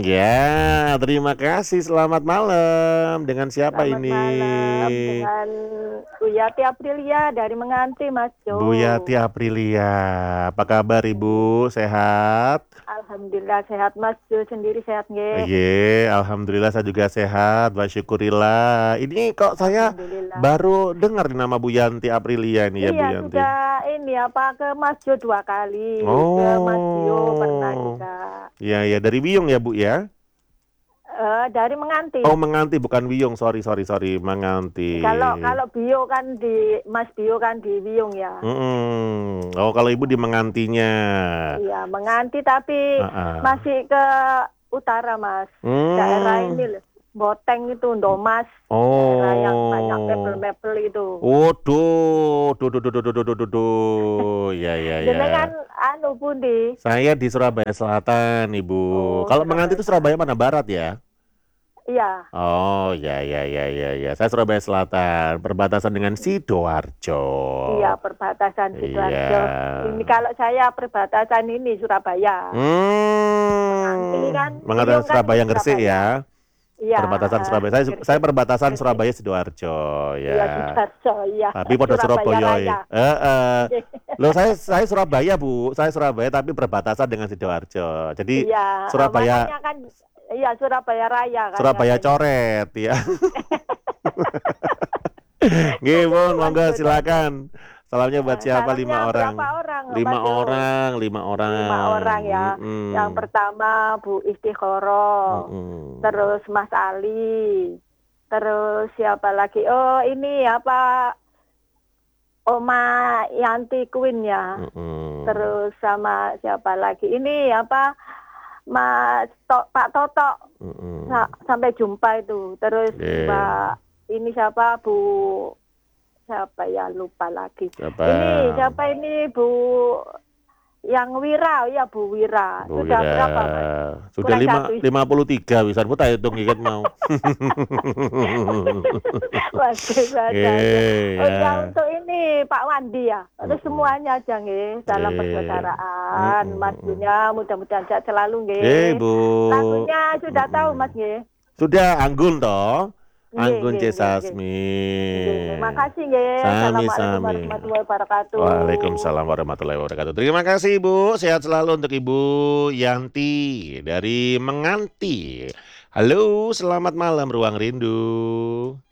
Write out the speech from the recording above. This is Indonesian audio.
Ya, terima kasih. Selamat malam. Dengan siapa Selamat ini? malam dengan Bu Yati Aprilia dari Menganti, Mas Bu Yati Jo. Aprilia. Apa kabar Nggih. Ibu? Sehat? Alhamdulillah sehat, Mas Jo sendiri sehat nggih? Iya, alhamdulillah saya juga sehat. Syukurillah. Ini kok saya Alhamdulillah. baru dengar nih nama Bu Yanti Aprilia ini ya, Bu Iya, Yanti. sudah ini apa ke Mas Jo 2 kali, ke Mas Dio pernah Oh, juga. iya ya, dari Wiyung ya Bu ya? Dari Oh, Menganti. Menganti bukan Wiyung. Sorry, Menganti. Kalau kalau Bio kan di Mas Bio kan di Wiyung ya. Oh, kalau Ibu di Mengantinya. Iya, Menganti tapi Ah. masih ke utara, Mas. Daerah ini Hmm. loh, Boteng itu, Ndomas, daerah yang banyak Oh. mebel-mebel itu. Waduh, duh. Ya. Jenengan anu pundi? Saya di Surabaya Selatan, Ibu. Oh, Kalau Menganti Surabaya itu Surabaya Selatan. mana barat ya? Iya, Oh, ya. Saya Surabaya Selatan, perbatasan dengan Sidoarjo. iya perbatasan Iya. Sidoarjo. Ini kalau saya perbatasan ini Surabaya. Menganti kan, Mengatakan Wiyung kan Surabaya Gresik Surabaya. ya. Iya, Perbatasan Surabaya. Saya Gresik, perbatasan Gresik. Surabaya Sidoarjo Iya, ya. Sidoarjo, iya. Tapi pada Surabaya Surabaya. Raya. Loh, saya Surabaya, Bu. Saya Surabaya tapi berbatasan dengan Sidoarjo. Jadi Iya, Surabaya makanya kan, iya Surabaya Raya kan Surabaya katanya. coret ya. Gimon, Mas monggo Dodo. silakan. Salamnya buat siapa? Salamnya 5 berapa orang. orang, Lima Mas Jo? orang, 5 orang ya. Yang Mm-mm. pertama Bu Istiqoroh, Mm-mm. terus Mas Ali, terus siapa lagi? Oh ini apa? Oma Yanti Queen ya. Mm-mm. Terus sama siapa lagi? Ini apa? Pak Toto. Mm-mm. Sampai jumpa itu. Terus Yeah. Mbak ini siapa Bu? Siapa ya lupa lagi. Siapa? Ini siapa ini Bu yang Wira, ya Bu Wira. Bu Sudah Wira. berapa Mas? Sudah Kurang satu. 53 bisa Bu tak hitung ingat mau. Bagus aja. Oh ya Ya. untuk ini Pak Wandi ya. Terus Mm-mm. semuanya aja nggih dalam persaudaraan. Mas Mm-mm. Dunya mudah-mudahan sehat selalu nggih. Bu. Lagunya sudah tahu Mas Mm-mm. nggih. Sudah Anggun toh? Nggih, Anggun nggih, C. nggih, nggih. Sasmi. Nggih, nggih. Makasih nggih. Assalamualaikum Sami. warahmatullahi wabarakatuh. Waalaikumsalam warahmatullahi wabarakatuh. Terima kasih Ibu. Sehat selalu untuk Ibu Yanti dari Menganti. Halo, selamat malam Ruang Rindu.